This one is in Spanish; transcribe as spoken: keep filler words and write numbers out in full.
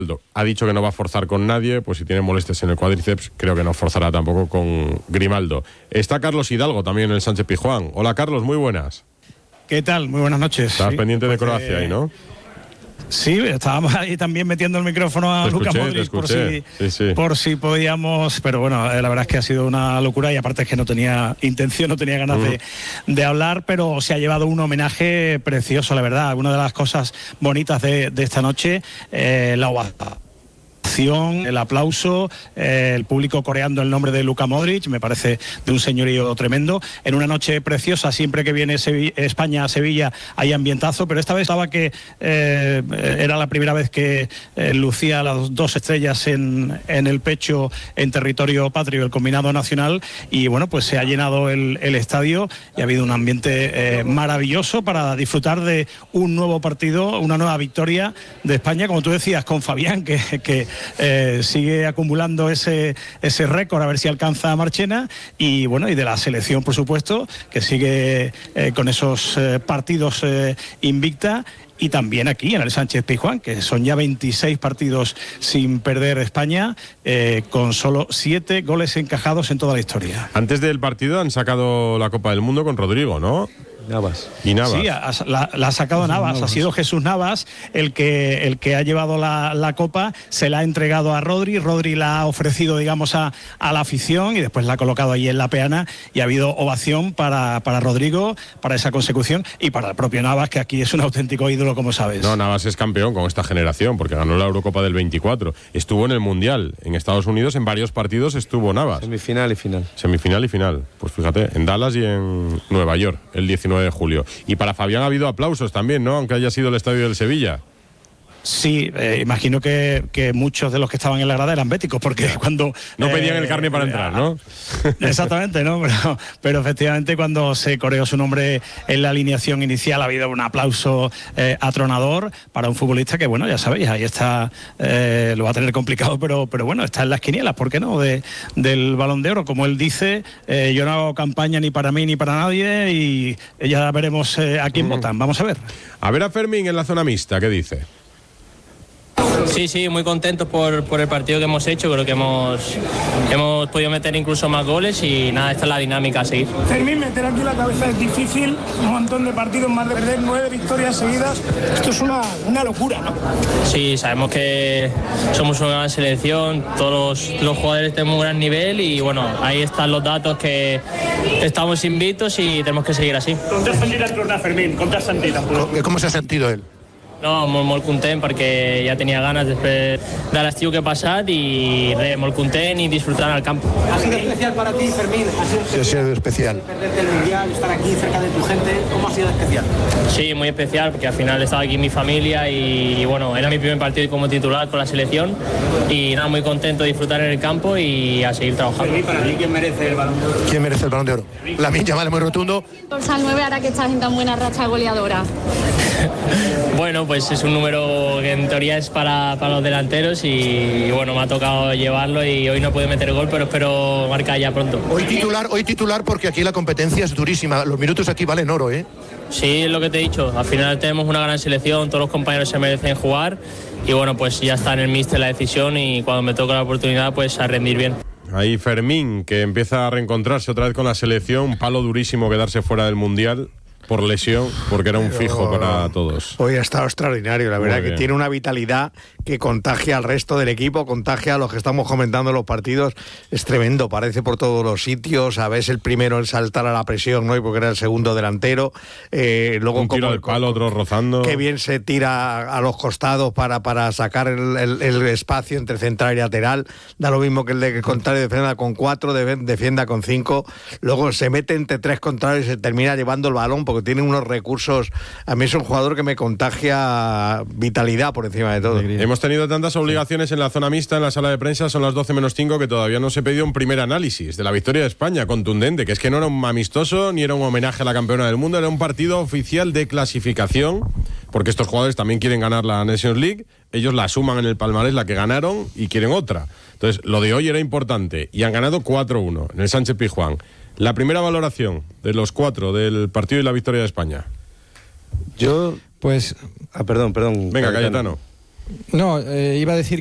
Ha dicho que no va a forzar con nadie, pues si tiene molestias en el cuádriceps, creo que no forzará tampoco con Grimaldo. Está Carlos Hidalgo también en el Sánchez Pizjuán. Hola Carlos, muy buenas. ¿Qué tal? Muy buenas noches. Estás sí, pendiente de pues, Croacia eh, ahí, ¿no? Sí, estábamos ahí también metiendo el micrófono a Luka Modric por si, sí, sí. por si podíamos, pero bueno, eh, la verdad es que ha sido una locura y aparte es que no tenía intención, no tenía ganas uh. de, de hablar, pero se ha llevado un homenaje precioso, la verdad. Una de las cosas bonitas de, de esta noche, eh, la ovación, el aplauso, eh, el público coreando el nombre de Luka Modric, me parece de un señorío tremendo. En una noche preciosa, siempre que viene Sevilla, España a Sevilla hay ambientazo, pero esta vez estaba que eh, era la primera vez que eh, lucía las dos estrellas en, en el pecho en territorio patrio, el combinado nacional, y bueno, pues se ha llenado el, el estadio y ha habido un ambiente eh, maravilloso para disfrutar de un nuevo partido, una nueva victoria de España, como tú decías, con Fabián, que, que Eh, sigue acumulando ese, ese récord, a ver si alcanza a Marchena, y bueno, y de la selección, por supuesto, que sigue eh, con esos eh, partidos eh, invicta. Y también aquí en el Sánchez Pizjuán, que son ya veintiséis partidos sin perder España, eh, con solo siete goles encajados en toda la historia. Antes del partido han sacado la Copa del Mundo con Rodrigo, ¿no? Navas. Y Navas. Sí, ha, la, la ha sacado Navas. Navas, ha sido Jesús Navas el que, el que ha llevado la, la copa, se la ha entregado a Rodri, Rodri la ha ofrecido, digamos, a, a la afición y después la ha colocado ahí en la peana y ha habido ovación para, para Rodrigo, para esa consecución y para el propio Navas, que aquí es un auténtico ídolo, como sabes. No, Navas es campeón con esta generación porque ganó la Eurocopa del veinticuatro, estuvo en el Mundial, en Estados Unidos en varios partidos estuvo Navas. Semifinal y final. Semifinal y final, pues fíjate, en Dallas y en Nueva York, el diecinueve de julio. Y para Fabián ha habido aplausos también, ¿no? Aunque haya sido el estadio del Sevilla. Sí, eh, imagino que, que muchos de los que estaban en la grada eran béticos, porque yeah. cuando... No eh, pedían el carné para entrar, ¿no? Exactamente, ¿no? Pero, pero efectivamente cuando se coreó su nombre en la alineación inicial ha habido un aplauso eh, atronador para un futbolista que, bueno, ya sabéis, ahí está, eh, lo va a tener complicado, pero, pero bueno, está en las quinielas, ¿por qué no? De, del Balón de Oro, como él dice, eh, yo no hago campaña ni para mí ni para nadie y ya veremos eh, a quién mm. votan, vamos a ver. A ver a Fermín en la zona mixta, ¿qué dice? Sí, sí, muy contentos por, por el partido que hemos hecho, creo que hemos, hemos podido meter incluso más goles y nada, esta es la dinámica a seguir. Fermín, meter aquí la cabeza es difícil, un montón de partidos, más de perder nueve victorias seguidas, esto es una, una locura, ¿no? Sí, sabemos que somos una gran selección, todos los, los jugadores tenemos un gran nivel y bueno, ahí están los datos que estamos invictos y tenemos que seguir así. ¿Cómo te has sentido el torneo, Fermín? ¿Cómo te has sentido? ¿Cómo se ha sentido él? No, molt, molt content perquè ja tenia ganes després de l'estiu que ha passat i res, molt content y disfrutar al campo. ¿Ha sido especial para ti, Fermín? ¿Ha sido sí, ha sido especial. Perderte el Mundial, estar aquí cerca de tu gente, ¿cómo ha sido especial? Sí, muy especial porque al final estaba aquí mi familia y, y bueno, era mi primer partido como titular con la selección y nada, muy contento de disfrutar en el campo y a seguir trabajando. Fermín, para ti, ¿quién merece el Balón de Oro? ¿Quién merece el Balón de Oro? Lamine Yamal, muy rotundo. Dorsal nueve, ahora que estás en tan buena racha goleadora. Bueno, pues es un número que en teoría es para, para los delanteros y, y bueno, me ha tocado llevarlo y hoy no puedo meter gol, pero espero marcar ya pronto. Hoy titular, hoy titular porque aquí la competencia es durísima, los minutos aquí valen oro, ¿eh? Sí, es lo que te he dicho, al final tenemos una gran selección, todos los compañeros se merecen jugar y bueno, pues ya está en el míster la decisión y cuando me toca la oportunidad pues a rendir bien. Ahí Fermín, que empieza a reencontrarse otra vez con la selección, palo durísimo quedarse fuera del Mundial por lesión, porque era un Pero fijo para todos. Hoy ha estado extraordinario, la verdad, que tiene una vitalidad que contagia al resto del equipo, contagia a los que estamos comentando los partidos, es tremendo, parece por todos los sitios, a veces el primero en saltar a la presión, ¿no? Y porque era el segundo delantero, eh, luego un tiro como al palo, otro rozando. Qué bien se tira a los costados para, para sacar el, el, el espacio entre central y lateral, da lo mismo que el de contrario defienda con cuatro, defienda con cinco, luego se mete entre tres contrarios y se termina llevando el balón porque tiene unos recursos. A mí es un jugador que me contagia vitalidad por encima de todo. Hemos tenido tantas obligaciones en la zona mixta, en la sala de prensa, son las doce menos cinco, que todavía no se pedido un primer análisis de la victoria de España, contundente, que es que no era un amistoso ni era un homenaje a la campeona del mundo, era un partido oficial de clasificación, porque estos jugadores también quieren ganar la Nations League, ellos la suman en el palmarés, la que ganaron, y quieren otra. Entonces, lo de hoy era importante, y han ganado cuatro uno en el Sánchez Pizjuán. La primera valoración de los cuatro del partido y la victoria de España. Yo, pues... Ah, perdón, perdón. Venga, Cayetano. No, eh, iba a decir